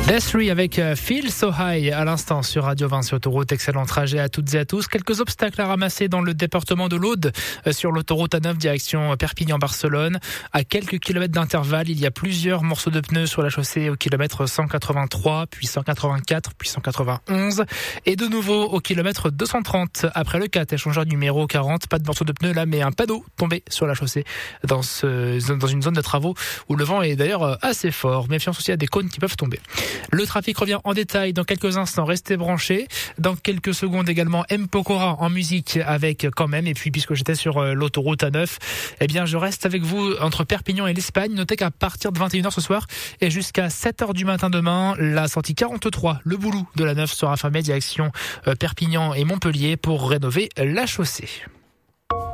Death3 avec Feel So High à l'instant sur Radio 20 sur Autoroute. Excellent trajet à toutes et à tous. Quelques obstacles à ramasser dans le département de l'Aude sur l'autoroute A9 direction Perpignan-Barcelone. À quelques kilomètres d'intervalle, il y a plusieurs morceaux de pneus sur la chaussée au kilomètre 183, puis 184, puis 191 et de nouveau au kilomètre 230 après le 4 échangeur numéro 40. Pas de morceaux de pneus là, mais un panneau tombé sur la chaussée dans une zone de travaux où le vent est d'ailleurs assez fort. Méfiance aussi à des cônes qui peuvent tomber. Le trafic revient en détail dans quelques instants. Restez branchés. Dans quelques secondes également, M. Pokora en musique avec Quand même. Et puis, puisque j'étais sur l'autoroute A9, eh bien, je reste avec vous entre Perpignan et l'Espagne. Notez qu'à partir de 21h ce soir et jusqu'à 7h du matin demain, la sortie 43, le boulot de la 9 sera fermée direction Perpignan et Montpellier pour rénover la chaussée.